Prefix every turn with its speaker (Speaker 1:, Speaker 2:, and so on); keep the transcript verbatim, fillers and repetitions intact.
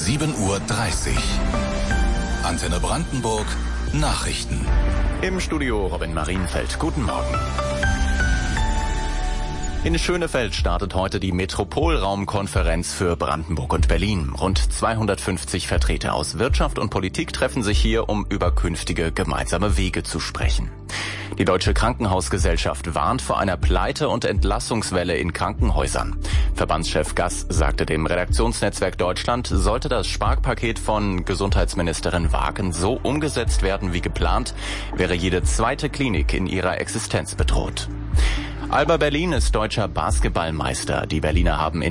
Speaker 1: sieben Uhr dreißig. Antenne Brandenburg Nachrichten.
Speaker 2: Im Studio Robin Marienfeld. Guten Morgen. In Schönefeld startet heute die Metropolraumkonferenz für Brandenburg und Berlin. Rund zweihundertfünfzig Vertreter aus Wirtschaft und Politik treffen sich hier, um über künftige gemeinsame Wege zu sprechen. Die Deutsche Krankenhausgesellschaft warnt vor einer Pleite- und Entlassungswelle in Krankenhäusern. Verbandschef Gass sagte dem Redaktionsnetzwerk Deutschland, sollte das Sparpaket von Gesundheitsministerin Wagen so umgesetzt werden wie geplant, wäre jede zweite Klinik in ihrer Existenz bedroht. Alba Berlin ist deutscher Basketballmeister. Die Berliner haben in